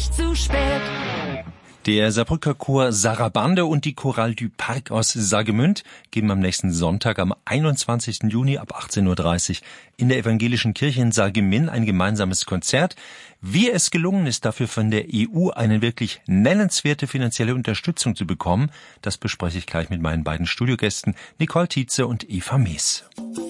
nicht zu spät. Der Saarbrücker Chor Sarabande und die Chorale du Parc aus Saargemünd geben am nächsten Sonntag, am 21. Juni ab 18.30 Uhr in der Evangelischen Kirche in Saargemünd ein gemeinsames Konzert. Wie es gelungen ist, dafür von der EU eine wirklich nennenswerte finanzielle Unterstützung zu bekommen, das bespreche ich gleich mit meinen beiden Studiogästen Nicole Tietze und Eva Mees.